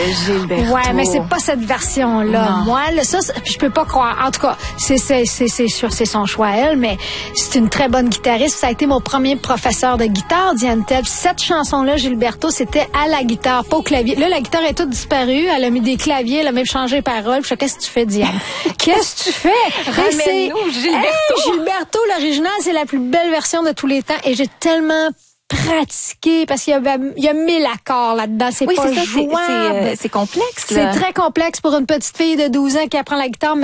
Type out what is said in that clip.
Gilberto. Ouais, mais c'est pas cette version-là. Non. Moi, ça, je peux pas croire. En tout cas, c'est sûr, c'est son choix, elle, mais c'est une très bonne guitariste. Ça a été mon premier professeur de guitare, Diane Tell. Cette chanson-là, Gilberto, c'était à la guitare, pas au clavier. Là, la guitare est toute disparue. Elle a mis des claviers, elle a même changé les paroles. Je sais, qu'est-ce que tu fais, Diane? Qu'est-ce que tu fais? Ramène-nous Gilberto. Hey, Gilberto, l'original, c'est la plus belle version de tous les temps. Et j'ai tellement pratiqué parce qu'il y a 1000 accords là-dedans. C'est Oui, pas c'est ça, jouable. c'est complexe, C'est là. très complexe pour une petite fille de 12 ans qui apprend la guitare.